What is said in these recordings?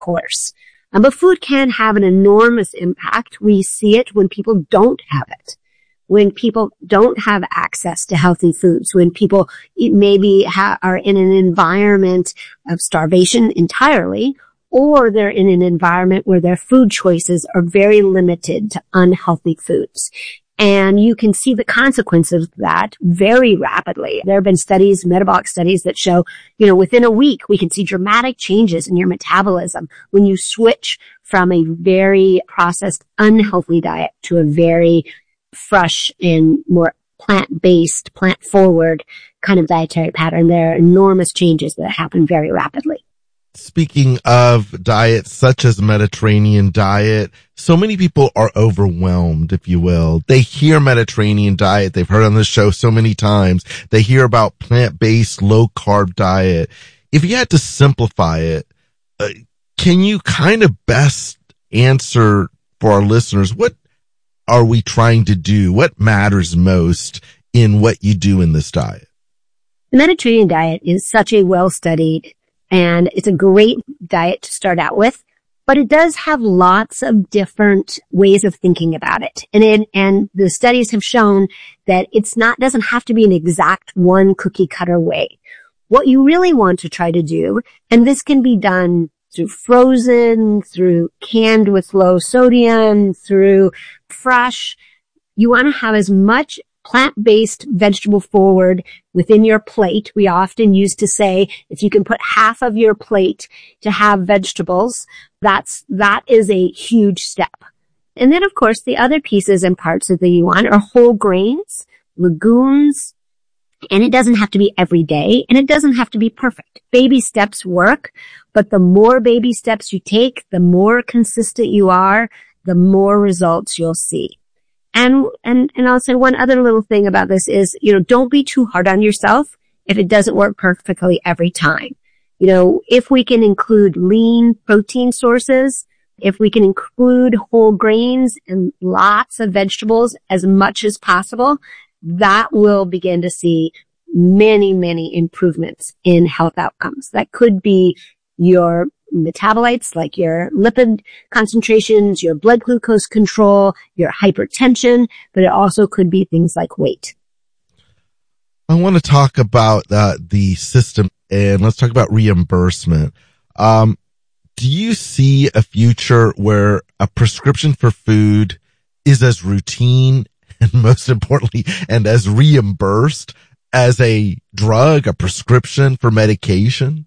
course. But food can have an enormous impact. We see it when people don't have it, when people don't have access to healthy foods, when people maybe are in an environment of starvation entirely, or they're in an environment where their food choices are very limited to unhealthy foods. And you can see the consequences of that very rapidly. There have been studies, metabolic studies that show, within a week, we can see dramatic changes in your metabolism when you switch from a very processed, unhealthy diet to a very fresh and more plant-based, plant-forward kind of dietary pattern. There are enormous changes that happen very rapidly. Speaking of diets such as Mediterranean diet, so many people are overwhelmed, if you will. They hear Mediterranean diet. They've heard on this show so many times. They hear about plant-based, low-carb diet. If you had to simplify it, can you kind of best answer for our listeners, what are we trying to do? What matters most in what you do in this diet? The Mediterranean diet is such a well-studied, and it's a great diet to start out with, but it does have lots of different ways of thinking about it. And the studies have shown that doesn't have to be an exact one cookie cutter way. What you really want to try to do, and this can be done through frozen, through canned with low sodium, through fresh, you want to have as much plant-based, vegetable forward within your plate. We often used to say, if you can put half of your plate to have vegetables, that is a huge step. And then, of course, the other pieces and parts that you want are whole grains, legumes, and it doesn't have to be every day, and it doesn't have to be perfect. Baby steps work, but the more baby steps you take, the more consistent you are, the more results you'll see. And I'll say one other little thing about this is, don't be too hard on yourself if it doesn't work perfectly every time. If we can include lean protein sources, if we can include whole grains and lots of vegetables as much as possible, that will begin to see many, many improvements in health outcomes. That could be your metabolites, like your lipid concentrations, your blood glucose control, your hypertension, but it also could be things like weight. I want to talk about the system, and let's talk about reimbursement. Do you see a future where a prescription for food is as routine and most importantly, and as reimbursed as a drug, a prescription for medication?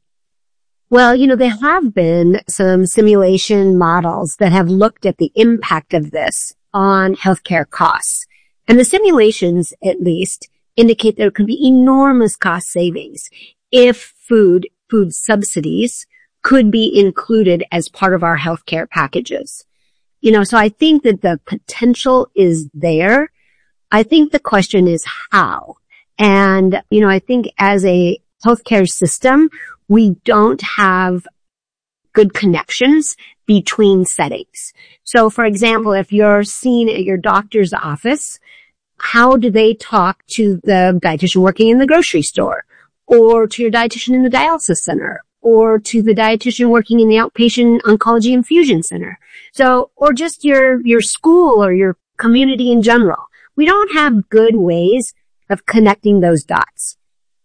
Well, there have been some simulation models that have looked at the impact of this on healthcare costs. And the simulations, at least, indicate there could be enormous cost savings if food subsidies could be included as part of our healthcare packages. So I think that the potential is there. I think the question is how. And, I think as a healthcare system, we don't have good connections between settings. So, for example, if you're seen at your doctor's office, how do they talk to the dietitian working in the grocery store, or to your dietitian in the dialysis center, or to the dietitian working in the outpatient oncology infusion center? So, or just your school or your community in general. We don't have good ways of connecting those dots.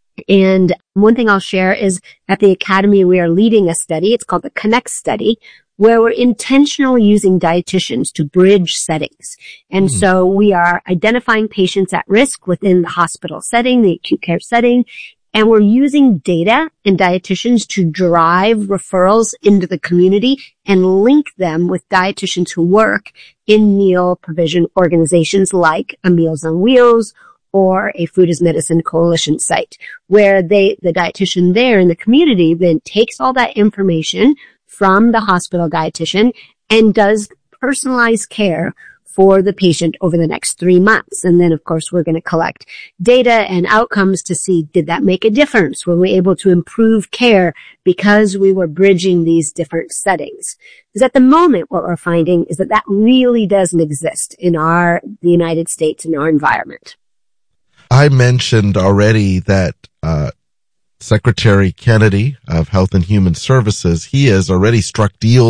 And one thing I'll share is at the Academy, we are leading a study. It's called the Connect study, where we're intentionally using dietitians to bridge settings. And so we are identifying patients at risk within the hospital setting, the acute care setting, and we're using data and dietitians to drive referrals into the community and link them with dietitians who work in meal provision organizations like a Meals on Wheels or a Food as Medicine Coalition site, where the dietitian there in the community then takes all that information from the hospital dietitian and does personalized care for the patient over the next 3 months. And then, of course, we're going to collect data and outcomes to see, did that make a difference? Were we able to improve care because we were bridging these different settings? Because at the moment, what we're finding is that really doesn't exist in the United States, in our environment. I mentioned already that Secretary Kennedy of Health and Human Services, he has already struck deals